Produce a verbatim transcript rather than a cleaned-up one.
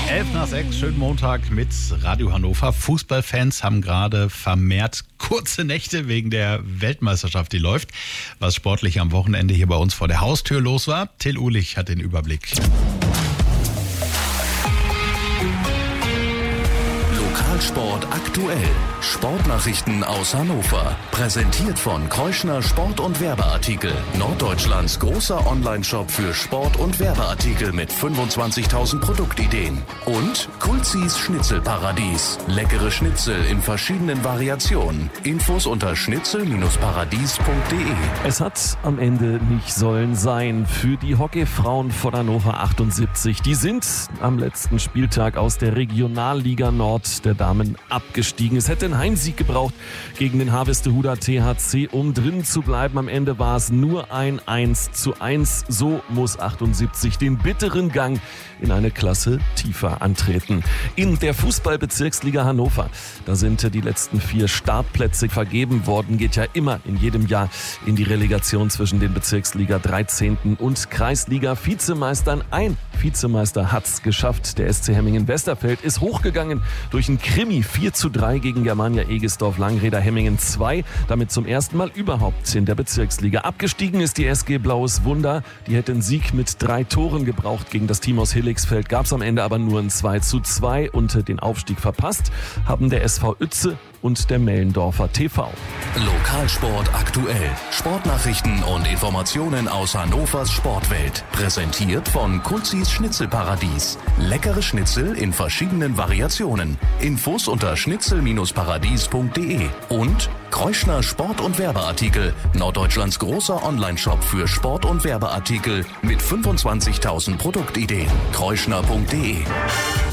elf nach sechs, schönen Montag mit Radio Hannover. Fußballfans haben gerade vermehrt kurze Nächte wegen der Weltmeisterschaft, die läuft. Was sportlich am Wochenende hier bei uns vor der Haustür los war, Till Uhlich hat den Überblick. Lokalsport aktuell. Sportnachrichten aus Hannover. Präsentiert von Kreuschner Sport- und Werbeartikel. Norddeutschlands großer Onlineshop für Sport- und Werbeartikel mit fünfundzwanzigtausend Produktideen. Und Kulzis Schnitzelparadies. Leckere Schnitzel in verschiedenen Variationen. Infos unter schnitzel paradies punkt de. Es hat am Ende nicht sollen sein für die Hockeyfrauen von Hannover achtundsiebzig. Die sind am letzten Spieltag aus der Regionalliga Nord der Damen abgestiegen. Es hätte einen Heimsieg gebraucht gegen den Harvestehuder T H C, um drin zu bleiben. Am Ende war es nur ein eins zu eins. So muss achtundsiebzig den bitteren Gang in eine Klasse tiefer antreten. In der Fußballbezirksliga Hannover, da sind die letzten vier Startplätze vergeben worden. Geht ja immer in jedem Jahr in die Relegation zwischen den Bezirksliga dreizehnten und Kreisliga Vizemeistern. Ein Vizemeister hat's geschafft. Der S C Hemmingen-Westerfeld ist hochgegangen durch ein Krimi vier zu drei gegen Germania Egesdorf Langräder Hemmingen zwei. Damit zum ersten Mal überhaupt in der Bezirksliga. Abgestiegen ist die S G Blaues Wunder. Die hätte einen Sieg mit drei Toren gebraucht gegen das Team aus Hillixfeld. Gab es am Ende aber nur ein zwei zu zwei und den Aufstieg verpasst haben der S V Uetze und der Mellendorfer T V. Lokalsport aktuell. Sportnachrichten und Informationen aus Hannovers Sportwelt. Präsentiert von Kulzis Schnitzelparadies. Leckere Schnitzel in verschiedenen Variationen. Infos unter schnitzel paradies punkt de. Und Kreuschner Sport- und Werbeartikel. Norddeutschlands großer Onlineshop für Sport- und Werbeartikel mit fünfundzwanzigtausend Produktideen. kreuschner punkt de.